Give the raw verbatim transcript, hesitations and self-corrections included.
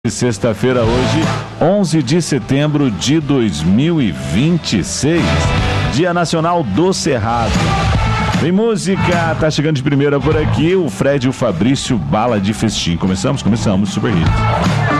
Sexta-feira hoje, onze de setembro de dois mil e vinte e seis, Dia Nacional do Cerrado. Tem música, tá chegando de primeira por aqui, o Fred e o Fabrício, Bala de Festim. Começamos? Começamos, Super Hits.